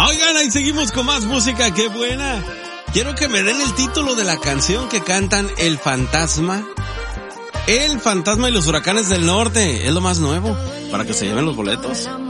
Oigan, ahí seguimos con más música, qué buena. Quiero que me den el título de la canción que cantan El Fantasma. El Fantasma y los Huracanes del Norte, es lo más nuevo, para que se lleven los boletos.